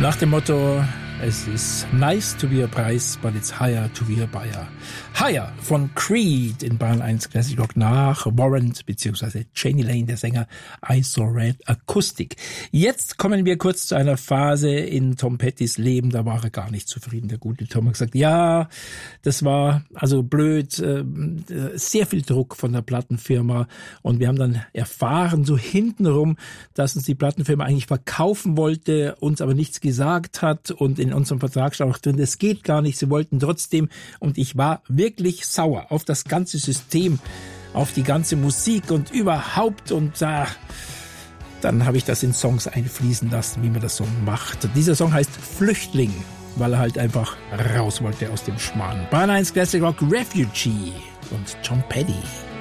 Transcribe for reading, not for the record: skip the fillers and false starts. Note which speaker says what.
Speaker 1: Nach dem Motto, es ist nice to be a price, but it's higher to be a buyer. Higher von Creed in Bayern 1 Classic Rock nach Warrant bzw. Jani Lane, der Sänger, I Saw Red Acoustic. Jetzt kommen wir kurz zu einer Phase in Tom Pettys Leben, da war er gar nicht zufrieden. Der gute Tom hat gesagt, ja, das war also blöd, sehr viel Druck von der Plattenfirma und wir haben dann erfahren, so hintenrum, dass uns die Plattenfirma eigentlich verkaufen wollte, uns aber nichts gesagt hat und in unserem Vertrag stand auch drin, das geht gar nicht, sie wollten trotzdem und ich war wirklich sauer auf das ganze System, auf die ganze Musik und überhaupt und dann habe ich das in Songs einfließen lassen, wie man das so macht. Dieser Song heißt Flüchtling, weil er halt einfach raus wollte aus dem Schmarrn. Bayern 1 Classic Rock Refugee und Tom Petty.